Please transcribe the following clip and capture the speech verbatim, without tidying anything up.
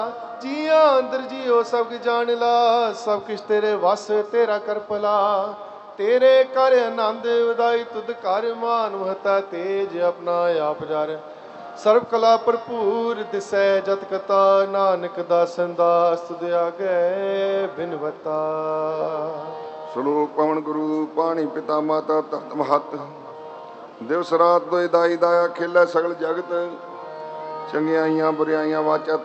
ਜੀਆਂ ਅੰਦਰ ਜੀਓ ਸਭ ਕੁ ਜਾਣ ਲਾ, ਸਭ ਕੁਛ ਤੇਰੇ ਵਸ ਤੇਰਾ ਕਰ ਭਲਾ। ਤੇਰੇ ਕਰ ਆਨੰਦ ਵਧਾਈ ਤੁਧ ਕਰ, ਮਾਨ ਮਹਤਾ ਤੇਜ ਆਪਣਾ ਆਪ ਜਰ। ਸਰਬ ਕਲਾ ਭਰਪੂਰ ਦਿਸੈ ਜਤ ਕਤਾ, ਨਾਨਕ ਦਾਸਨ ਦਾਸ ਤੁਧ ਆਗੇ ਬਿਨਵਤਾ। ਸ਼ਲੋਕ ਪਵਨ ਗੁਰੂ ਪਾਣੀ ਪਿਤਾ ਮਾਤਾ ਧਰਤ ਮਹਤ, ਦਿਵਸ ਰਾਤ ਦੋਇ ਦਾਈ ਦਾਇਆ ਖੇਲੇ ਸਗਲ ਜਗਤ। ਚੰਗਿਆਈਆਂ ਬੁਰਿਆਈਆਂ ਵਾਚਾ